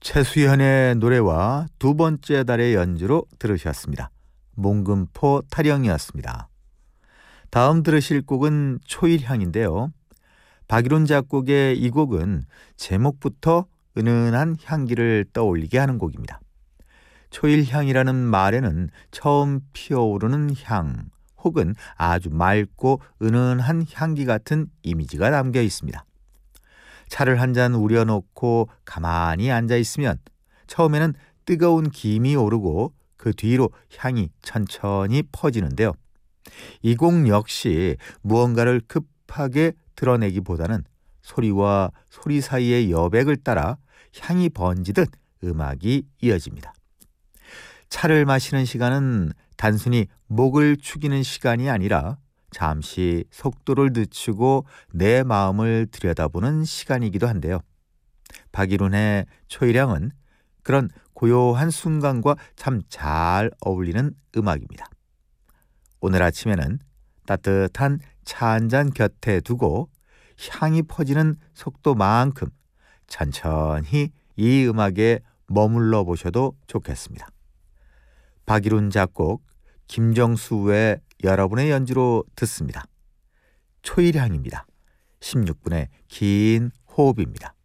최수현의 노래와 두 번째 달의 연주로 들으셨습니다. 몽금포 타령이었습니다. 다음 들으실 곡은 초일향인데요. 박일훈 작곡의 이 곡은 제목부터 은은한 향기를 떠올리게 하는 곡입니다. 초일향이라는 말에는 처음 피어오르는 향 혹은 아주 맑고 은은한 향기 같은 이미지가 담겨 있습니다. 차를 한 잔 우려놓고 가만히 앉아 있으면 처음에는 뜨거운 김이 오르고 그 뒤로 향이 천천히 퍼지는데요. 이 곡 역시 무언가를 급하게 드러내기보다는 소리와 소리 사이의 여백을 따라 향이 번지듯 음악이 이어집니다. 차를 마시는 시간은 단순히 목을 축이는 시간이 아니라 잠시 속도를 늦추고 내 마음을 들여다보는 시간이기도 한데요. 박일훈의 초일향은 그런 고요한 순간과 참 잘 어울리는 음악입니다. 오늘 아침에는 따뜻한 차 한 잔 곁에 두고 향이 퍼지는 속도만큼 천천히 이 음악에 머물러 보셔도 좋겠습니다. 박일훈 작곡, 김정수의 여러분의 연주로 듣습니다. 초일향입니다. 16분의 긴 호흡입니다.